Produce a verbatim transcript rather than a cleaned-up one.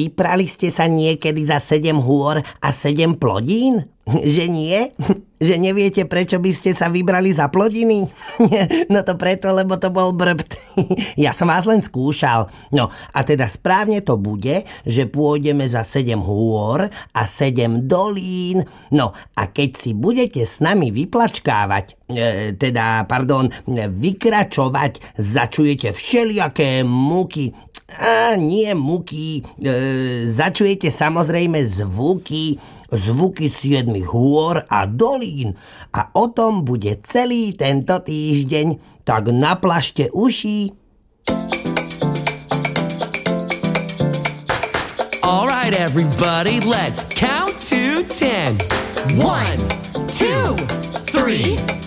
vyprali ste sa niekedy za sedem hôr a sedem plodín? Že nie? Že neviete, prečo by ste sa vybrali za plodiny? No to preto, lebo to bol brbt. Ja som vás len skúšal. No a teda správne to bude, že pôjdeme za sedem hôr a sedem dolín. No a keď si budete s nami vyplačkávať, e, teda, pardon, vykračovať, začujete všelijaké muky. A nie muky, e, začujete samozrejme zvuky, zvuky siedmich hôr a dolín. A o tom bude celý tento týždeň, tak naplašte uši. All right, everybody, let's count to ten. One, two, three,